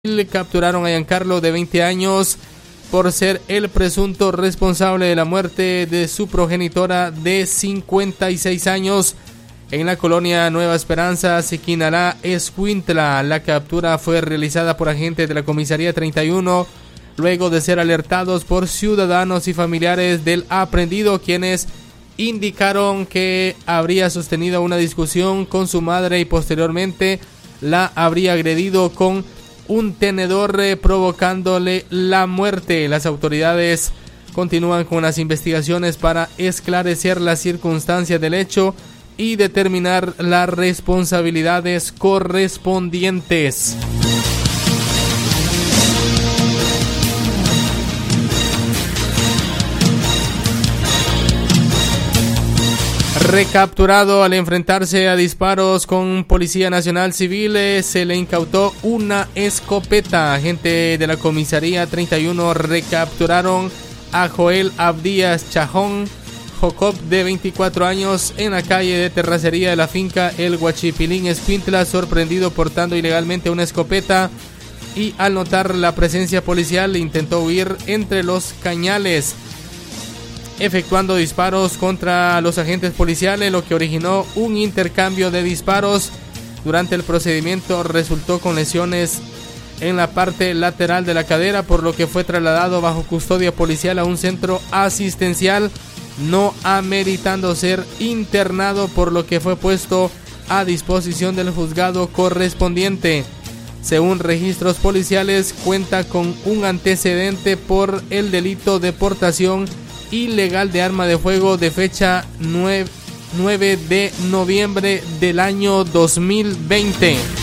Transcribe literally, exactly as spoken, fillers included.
Capturaron a Giancarlo, de veinte años, por ser el presunto responsable de la muerte de su progenitora de cincuenta y seis años en la colonia Nueva Esperanza, Siquinalá, Escuintla. La captura fue realizada por agentes de la comisaría treinta y uno luego de ser alertados por ciudadanos y familiares del aprehendido, quienes indicaron que habría sostenido una discusión con su madre y posteriormente la habría agredido con un tenedor, eh, provocándole la muerte. Las autoridades continúan con las investigaciones para esclarecer las circunstancias del hecho y determinar las responsabilidades correspondientes. Recapturado al enfrentarse a disparos con Policía Nacional Civil, eh, se le incautó una escopeta. Agentes de la comisaría treinta y uno recapturaron a Joel Abdías Chajón Jocob, de veinticuatro años, en la calle de terracería de la finca El Huachipilín, Escuintla, sorprendido portando ilegalmente una escopeta, y al notar la presencia policial intentó huir entre los cañales, efectuando disparos contra los agentes policiales, lo que originó un intercambio de disparos. Durante el procedimiento resultó con lesiones en la parte lateral de la cadera, por lo que fue trasladado bajo custodia policial a un centro asistencial, no ameritando ser internado, por lo que fue puesto a disposición del juzgado correspondiente. Según registros policiales, cuenta con un antecedente por el delito de portación ilegal de arma de fuego de fecha nueve de noviembre del año dos mil veinte.